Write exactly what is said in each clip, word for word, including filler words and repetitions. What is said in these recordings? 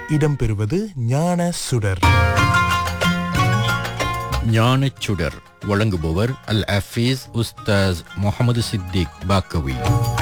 இடம்பெறுவது ஞான சுடர். ஞானச் சுடர் வழங்குபவர் அல் ஹஃபீஸ் உஸ்தாஸ் முகமது சித்திக் பாக்கவி.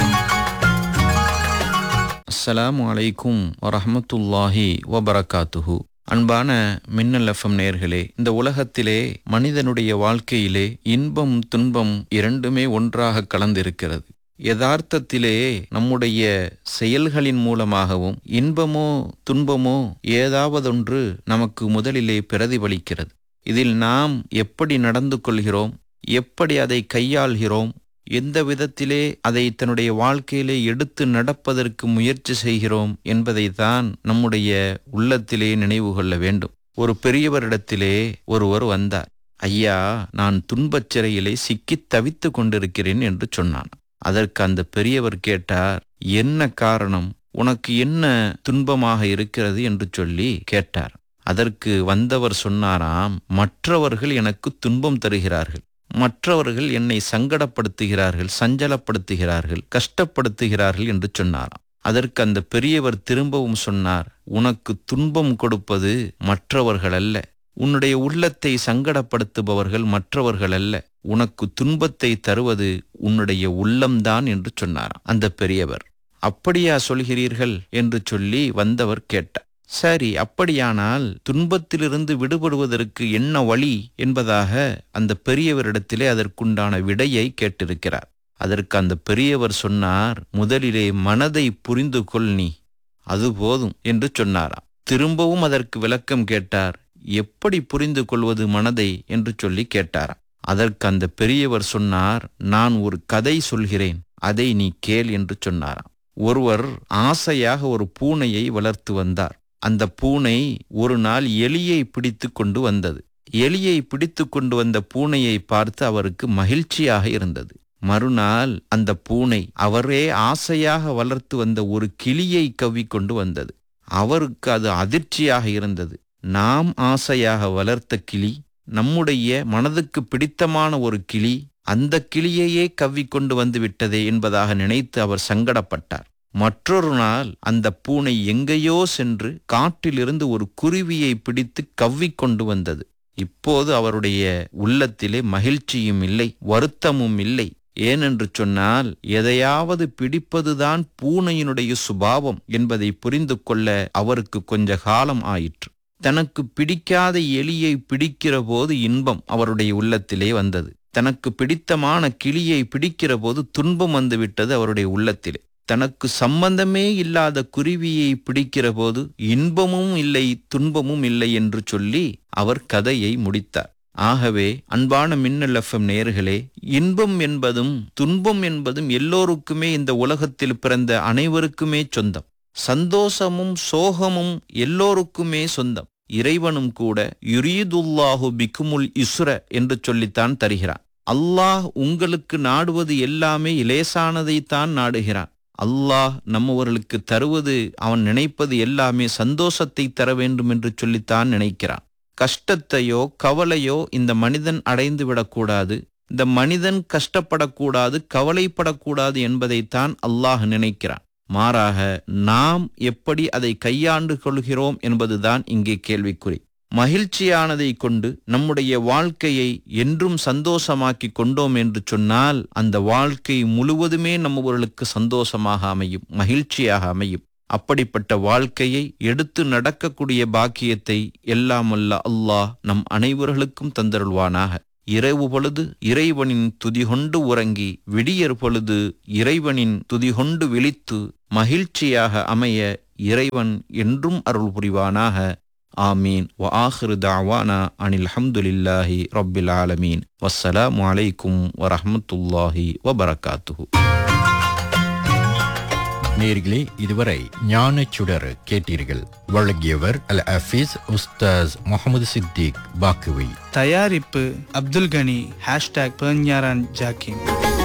அஸ்ஸலாமு அலைக்கும் வரஹ்மத்துல்லாஹி வபரகாத்துஹு. அன்பான மின்னல் எஃப்எம் நேயர்களே, இந்த உலகத்திலே மனிதனுடைய வாழ்க்கையிலே இன்பம் துன்பம் இரண்டுமே ஒன்றாக கலந்திருக்கிறது. யதார்த்தத்திலே நம்முடைய செயல்களின் மூலமாகவும் இன்பமோ துன்பமோ ஏதாவதொன்று நமக்கு முதலிலே பிரதிபலிக்கிறது. இதில் நாம் எப்படி நடந்து கொள்கிறோம், எப்படி அதை கையாள்கிறோம், எந்த விதத்திலே அதை தன்னுடைய வாழ்க்கையிலே எடுத்து நடப்பதற்கு முயற்சி செய்கிறோம் என்பதை தான் நம்முடைய உள்ளத்திலே நினைவு கொள்ள வேண்டும். ஒரு பெரியவரிடத்திலே ஒருவர் வந்தார். ஐயா, நான் துன்பச் சிறையிலே சிக்கித் தவித்து கொண்டிருக்கிறேன் என்று சொன்னான். அதற்கு அந்த பெரியவர் கேட்டார், என்ன காரணம், உனக்கு என்ன துன்பமாக இருக்கிறது என்று சொல்லி கேட்டார். அதற்கு வந்தவர் சொன்னாராம், மற்றவர்கள் எனக்கு துன்பம் தருகிறார்கள், மற்றவர்கள் என்னை சங்கடப்படுத்துகிறார்கள், சஞ்சலப்படுத்துகிறார்கள், கஷ்டப்படுத்துகிறார்கள் என்று சொன்னாராம். அதற்கு அந்த பெரியவர் திரும்பவும் சொன்னார், உனக்கு துன்பம் கொடுப்பது மற்றவர்கள் அல்ல, உன்னுடைய உள்ளத்தை சங்கடப்படுத்துபவர்கள் மற்றவர்கள் அல்ல, உனக்கு துன்பத்தை தருவது உன்னுடைய உள்ளம்தான் என்று சொன்னாராம் அந்த பெரியவர். அப்படியா சொல்கிறீர்கள் என்று சொல்லி வந்தவர் கேட்டார். சரி, அப்படியானால் துன்பத்திலிருந்து விடுபடுவதற்கு என்ன வழி என்பதாக அந்த பெரியவரிடத்திலே அதற்குண்டான விடையை கேட்டிருக்கிறார். அதற்கு அந்த பெரியவர் சொன்னார், முதலிலே மனதை புரிந்து கொள் நீ, அது போதும் என்று சொன்னாராம். திரும்பவும் அதற்கு விளக்கம் கேட்டார். எப்படி புரிந்து கொள்வது மனதை என்று சொல்லி கேட்டாராம். அதற்கு அந்த பெரியவர் சொன்னார், நான் ஒரு கதை சொல்கிறேன், அதை நீ கேள் என்று சொன்னாராம். ஒருவர் ஆசையாக ஒரு பூனையை வளர்த்து வந்தார். அந்த பூனை ஒரு நாள் எலியை பிடித்து கொண்டு வந்தது. எலியை பிடித்து கொண்டு வந்த பூனையை பார்த்து அவருக்கு மகிழ்ச்சியாக இருந்தது. மறுநாள் அந்த பூனை அவரே ஆசையாக வளர்த்து வந்த ஒரு கிளியை கவ்விக்கொண்டு வந்தது. அவருக்கு அது அதிர்ச்சியாக இருந்தது. நாம் ஆசையாக வளர்த்த கிளி, நம்முடைய மனதுக்கு பிடித்தமான ஒரு கிளி, அந்த கிளியையே கவ்விக்கொண்டு வந்து விட்டதே என்பதாக நினைத்து அவர் சங்கடப்பட்டார். மற்றொரு நாள் அந்த பூனை எங்கேயோ சென்று காட்டிலிருந்து ஒரு குருவியை பிடித்து கவ்விக்கொண்டு வந்தது. இப்போது அவருடைய உள்ளத்திலே மகிழ்ச்சியும் இல்லை, வருத்தமும் இல்லை. ஏனென்று சொன்னால், எதையாவது பிடிப்பதுதான் பூனையினுடைய சுபாவம் என்பதை புரிந்து கொள்ள அவருக்கு கொஞ்ச காலம் ஆயிற்று. தனக்கு பிடிக்காத எலியை பிடிக்கிற போது இன்பம் அவருடைய உள்ளத்திலே வந்தது. தனக்கு பிடித்தமான கிளியை பிடிக்கிற போது துன்பம் வந்துவிட்டது அவருடைய உள்ளத்திலே. தனக்கு சம்பந்தமே இல்லாத குருவியை பிடிக்கிற போது இன்பமும் இல்லை துன்பமும் இல்லை என்று சொல்லி அவர் கதையை முடித்தார். ஆகவே அன்பான மின்னல் எஃப்எம் நேயர்களே, இன்பம் என்பதும் துன்பம் என்பதும் எல்லோருக்குமே, இந்த உலகத்தில் பிறந்த அனைவருக்குமே சொந்தம். சந்தோஷமும் சோகமும் எல்லோருக்குமே சொந்தம். இறைவனும் கூட யுரீதுல்லாஹு பிக்குமுல் இஸ்ர என்று சொல்லித்தான் தருகிறான். அல்லாஹ் உங்களுக்கு நாடுவது எல்லாமே இலேசானதைத்தான் நாடுகிறான். அல்லாஹ் நம்மவர்களுக்கு தருவது, அவன் நினைப்பது எல்லாமே சந்தோஷத்தை தர வேண்டும் என்று சொல்லித்தான் நினைக்கிறான். கஷ்டத்தையோ கவலையோ இந்த மனிதன் அடைந்து விடக்கூடாது, இந்த மனிதன் கஷ்டப்படக்கூடாது, கவலைப்படக்கூடாது என்பதைத்தான் அல்லாஹ் நினைக்கிறான். மாறாக நாம் எப்படி அதை கையாண்டு கொள்கிறோம் என்பதுதான் இங்கே கேள்விக்குறி. மகிழ்ச்சியானதை கொண்டு நம்முடைய வாழ்க்கையை என்றும் சந்தோஷமாக்கி கொண்டோம் என்று சொன்னால், அந்த வாழ்க்கை முழுவதுமே நம்மவர்களுக்கு சந்தோஷமாக அமையும், மகிழ்ச்சியாக அமையும். அப்படிப்பட்ட வாழ்க்கையை எடுத்து நடக்கக்கூடிய பாக்கியத்தை எல்லாம் வல்ல அல்லாஹ் நம் அனைவர்களுக்கும் தந்தருள்வானாக. இரவு பொழுது இறைவனின் துதிகொண்டு உறங்கி, விடியற் பொழுது இறைவனின் துதிகொண்டு விழித்து மகிழ்ச்சியாக அமைய இறைவன் என்றும் அருள் புரிவானாக. ஆமீன். வ ஆஹிரு தஅவானா அனில் ஹம்துலில்லாஹி ரப்பில் ஆலமீன். வஸ்ஸலாமு அலைக்கும் வரஹ்மத்துல்லாஹி வபரகாத்துஹு. நேயர்களே, இதுவரை ஞானச் சுடர் கேட்டீர்கள். வழங்கியவர் அல் ஹஃபீஸ் உஸ்தாஸ் முகமது சித்திக் பாக்கவி. தயாரிப்பு அப்துல் கனி. ஹேஷ்டாக் பெர்ஞாரான் ஜாக்கிம்.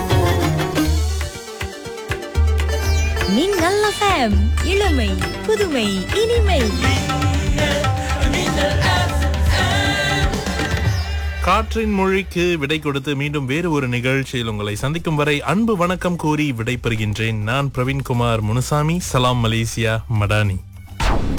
மின்னல் எஃப்எம், இளமை புதுமை இனிமை. காற்றின் மொழிக்கு விடை கொடுத்து மீண்டும் வேறு ஒரு நிகழ்ச்சியில் உங்களை சந்திக்கும் வரை அன்பு வணக்கம் கூறி விடை பெறுகின்றேன். நான் பிரவீன்குமார் முனுசாமி. சலாம் மலேசியா மடானி.